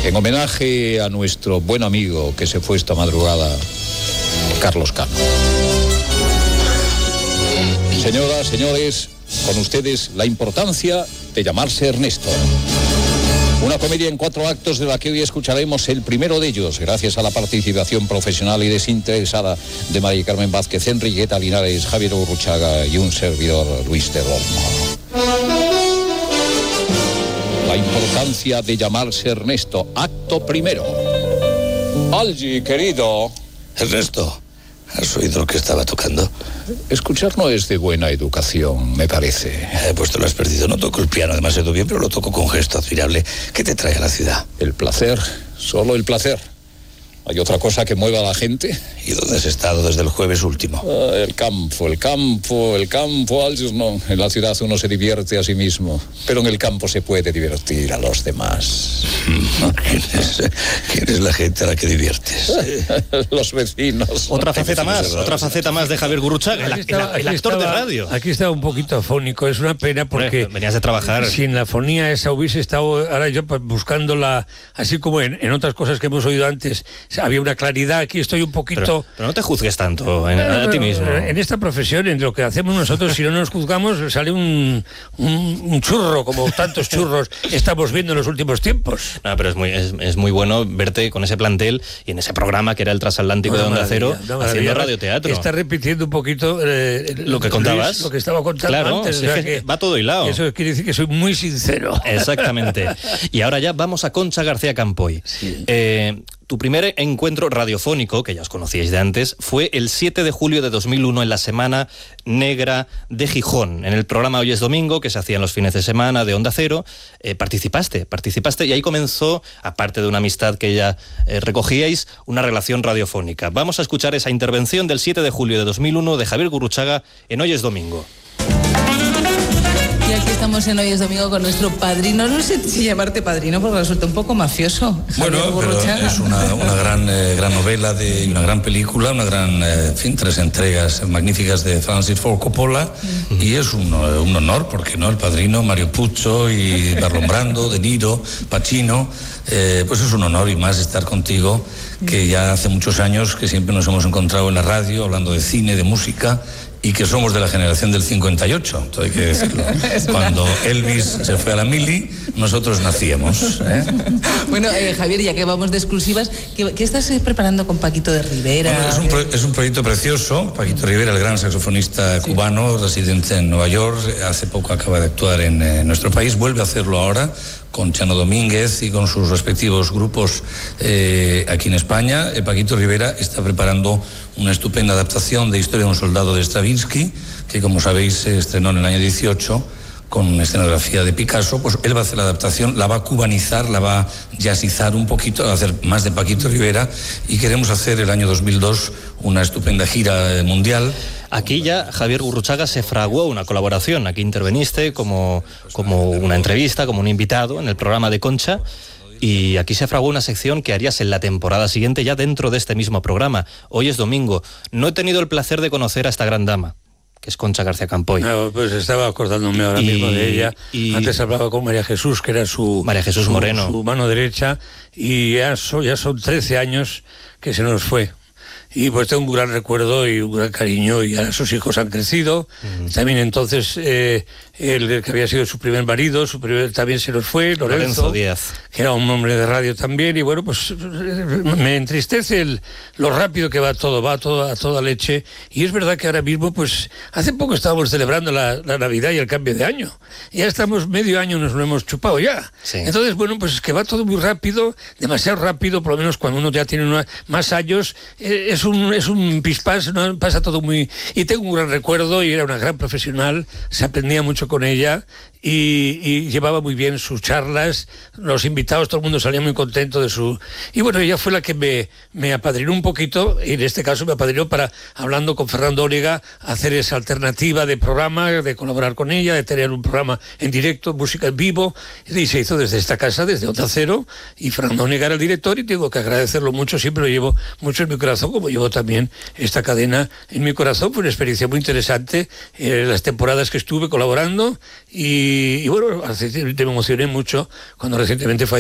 En homenaje a nuestro buen amigo que se fue esta madrugada, Carlos Cano. Señoras, señores, con ustedes la importancia de llamarse Ernesto. Una comedia en 4 actos de la que hoy escucharemos el primero de ellos, gracias a la participación profesional y desinteresada de María Carmen Vázquez, Enriqueta Linares, Javier Gurruchaga y un servidor, Luis de Olmo. La importancia de llamarse Ernesto, acto primero. Algi, querido. Ernesto, ¿has oído lo que estaba tocando? Escuchar no es de buena educación, me parece. Pues te lo has perdido. No toco el piano demasiado bien, pero lo toco con gesto admirable. ¿Qué te trae a la ciudad? El placer, solo el placer. ¿Hay otra cosa que mueva a la gente? ¿Y dónde has estado desde el jueves último? El campo, Algiers, no. En la ciudad uno se divierte a sí mismo, pero en el campo se puede divertir a los demás. ¿Quién es la gente a la que diviertes? Los vecinos. Otra faceta más de Javier Gurruchaga, el actor de radio. Aquí estaba un poquito afónico, es una pena porque... Venías de trabajar. Sin la fonía esa hubiese estado, ahora yo buscándola, así como en otras cosas que hemos oído antes, había una claridad, aquí estoy un poquito... Pero no te juzgues tanto a ti mismo. En esta profesión, en lo que hacemos nosotros, si no nos juzgamos, sale un churro, como tantos churros estamos viendo en los últimos tiempos. No, pero es muy bueno verte con ese plantel y en ese programa que era el Transatlántico de Onda Cero, haciendo radioteatro. Está repitiendo un poquito lo que contabas. Lo que estaba contando antes. O sea, que va todo hilado. Eso quiere decir que soy muy sincero. Exactamente. Y ahora ya vamos a Concha García Campoy. Sí. Tu primer encuentro radiofónico, que ya os conocíais de antes, fue el 7 de julio de 2001 en la Semana Negra de Gijón, en el programa Hoy es Domingo, que se hacía en los fines de semana de Onda Cero. Participaste y ahí comenzó, aparte de una amistad que ya recogíais, una relación radiofónica. Vamos a escuchar esa intervención del 7 de julio de 2001 de Javier Gurruchaga en Hoy es Domingo. Y aquí estamos en Hoy es Domingo con nuestro padrino. No sé si llamarte padrino porque resulta un poco mafioso. Bueno, pero es una gran novela, una gran película, una gran, 3 entregas magníficas de Francis Ford Coppola. Y es un honor, porque no, el padrino, Mario Puzo y Marlon Brando, De Niro, Pacino. Pues es un honor y más estar contigo, que ya hace muchos años que siempre nos hemos encontrado en la radio, hablando de cine, de música, y que somos de la generación del 58, todo hay que decirlo. Cuando Elvis se fue a la mili, nosotros nacíamos. Bueno, Javier, ya que vamos de exclusivas, ¿qué estás preparando con Paquito de Rivera? Bueno, es un proyecto precioso. Paquito Rivera, el gran saxofonista cubano, residente en Nueva York, hace poco acaba de actuar en nuestro país, vuelve a hacerlo ahora con Chano Domínguez y con sus respectivos grupos aquí en España. Paquito Rivera está preparando una estupenda adaptación de Historia de un soldado de Stravinsky, que como sabéis se estrenó en el año 18 con escenografía de Picasso. Pues él va a hacer la adaptación, la va a cubanizar, la va a jazzizar un poquito, va a hacer más de Paquito Rivera, y queremos hacer el año 2002 una estupenda gira mundial. Aquí ya Javier Gurruchaga se fraguó una colaboración, aquí interveniste como una entrevista, como un invitado en el programa de Concha, y aquí se fraguó una sección que harías en la temporada siguiente ya dentro de este mismo programa. Hoy es Domingo. No he tenido el placer de conocer a esta gran dama, que es Concha García Campoy. No, pues estaba acordándome ahora mismo de ella. Antes hablaba con María Jesús, que era María Jesús Moreno, su mano derecha, y ya son 13 años que se nos fue. Y pues tengo un gran recuerdo y un gran cariño, y ahora sus hijos han crecido. También entonces el que había sido su primer marido, también se nos fue, Lorenzo Díaz, que era un hombre de radio también. Y bueno, pues me entristece lo rápido que va todo a toda leche. Y es verdad que ahora mismo, pues hace poco estábamos celebrando la Navidad y el cambio de año. Ya estamos medio año, nos lo hemos chupado ya. Sí. Entonces, bueno, pues es que va todo muy rápido, demasiado rápido, por lo menos cuando uno ya tiene más años. Es un pispás, ¿no? Pasa todo muy... Y tengo un gran recuerdo, y era una gran profesional, se aprendía mucho con ella, y llevaba muy bien sus charlas, los invitados, todo el mundo salía muy contento de su... Y bueno, ella fue la que me apadrinó un poquito, y en este caso me apadrinó para, hablando con Fernando Onega, hacer esa alternativa de programa, de colaborar con ella, de tener un programa en directo, música en vivo, y se hizo desde esta casa, desde Onda Cero, y Fernando Onega era el director, y tengo que agradecerlo mucho, siempre lo llevo mucho en mi corazón, como llevo también esta cadena en mi corazón. Fue una experiencia muy interesante, las temporadas que estuve colaborando, y bueno, me emocioné mucho cuando recientemente falleció